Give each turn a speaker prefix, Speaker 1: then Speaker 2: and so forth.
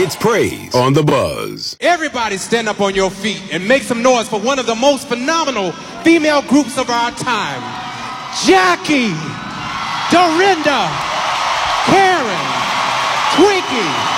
Speaker 1: It's Praise on the Buzz.
Speaker 2: Everybody stand up on your feet and make some noise for one of the most phenomenal female groups of our time. Jackie, Dorinda, Karen, Twinkie,